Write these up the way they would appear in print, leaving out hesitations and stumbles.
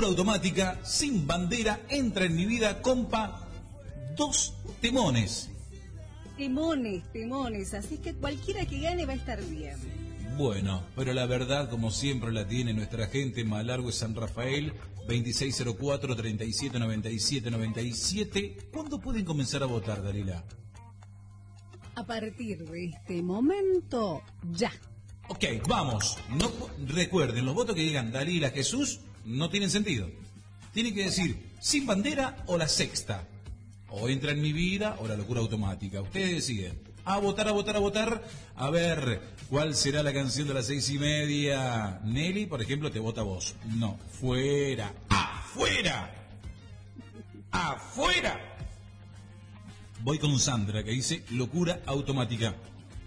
locura automática, sin bandera, entra en mi vida, compa, 2 temones. Temones, así que cualquiera que gane va a estar bien. Bueno, pero la verdad, como siempre la tiene nuestra gente, Malargüe San Rafael, 2604-3797-97. ¿Cuándo pueden comenzar a votar, Dalila? A partir de este momento, ya. Ok, vamos. No, recuerden, los votos que digan Dalila, Jesús, no tienen sentido. Tienen que decir, sin bandera o la sexta. O entra en mi vida o la locura automática. Ustedes deciden. A votar, a votar, a votar. A ver, ¿cuál será la canción de las 6:30? Nelly, por ejemplo, te vota vos. No, fuera. ¡Afuera! ¡Afuera! Voy con Sandra, que dice locura automática.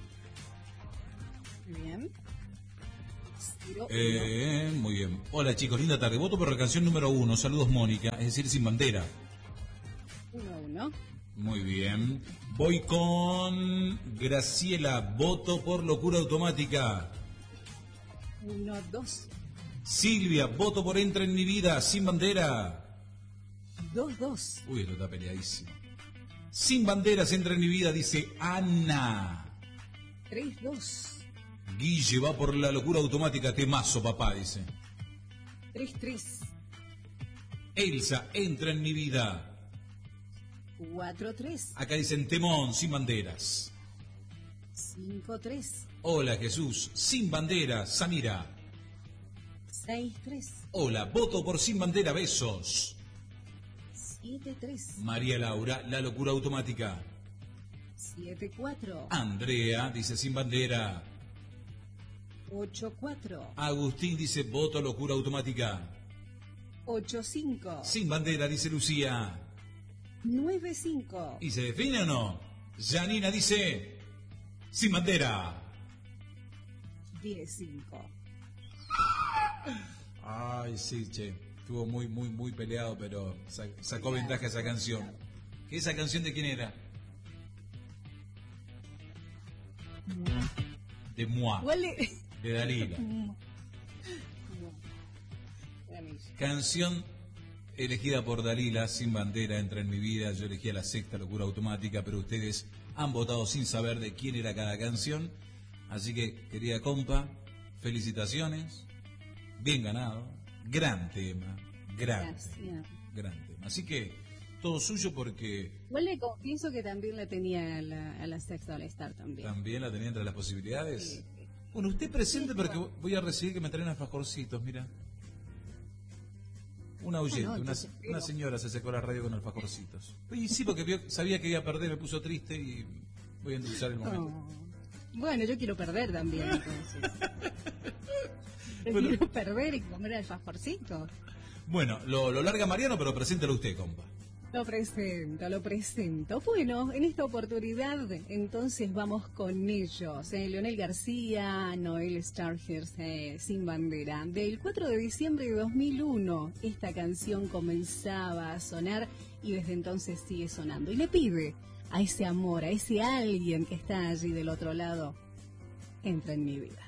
Bien. Muy bien. Hola chicos, linda tarde. Voto por la canción número 1. Saludos, Mónica. Es decir, sin bandera. 1-1. Muy bien. Voy con Graciela. Voto por locura automática. 1-2. Silvia. Voto por entra en mi vida. Sin bandera. 2-2. Uy, esto está peleadísimo. Sin banderas entra en mi vida, dice Ana. 3-2. Guille va por la locura automática. Temazo, papá, dice. 3-3. Elsa entra en mi vida. 4-3. Acá dicen temón, sin banderas. 5-3. Hola Jesús, sin banderas. Samira. 6-3. Hola, voto por sin bandera, besos. 7-3. María Laura, la locura automática. 7-4. Andrea dice sin bandera. 8-4. Agustín dice voto locura automática. 8-5. Sin bandera, dice Lucía. 9-5. ¿Y se define o no? Janina dice sin bandera. 10-5. Ay, sí, che. Estuvo muy peleado, pero sacó ventaja esa canción. ¿Esa canción de quién era? De Moi. De Dalila. Canción elegida por Dalila, sin bandera, entra en mi vida. Yo elegí a la sexta, locura automática, pero ustedes han votado sin saber de quién era cada canción. Así que, querida compa, felicitaciones. Bien ganado. Gran tema. Gran tema. Así que, todo suyo porque... Igual le confieso que también la tenía a la sexta All Star también. ¿También la tenía entre las posibilidades? Sí. Bueno, usted presente porque voy a recibir que me traen alfajorcitos, mira. Una oyente, una señora se secó la radio con alfajorcitos. Y sí, porque sabía que iba a perder, me puso triste y voy a endulzar el momento. Oh. Bueno, yo quiero perder también, entonces. Bueno. Quiero perder y comer alfajorcitos. Bueno, lo larga Mariano, pero preséntelo usted, compa. Lo presento. Bueno, en esta oportunidad entonces vamos con ellos. Leonel García, Noel Stargers, Sin Bandera. Del 4 de diciembre de 2001 esta canción comenzaba a sonar y desde entonces sigue sonando. Y le pide a ese amor, a ese alguien que está allí del otro lado, entra en mi vida.